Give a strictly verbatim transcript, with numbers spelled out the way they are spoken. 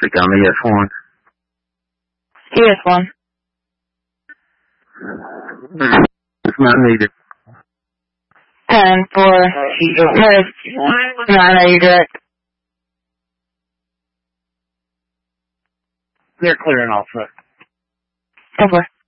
Stick on the E S one. E S one. It's not needed. ten four. No, I know you're direct. They're clearing off, sir. ten four.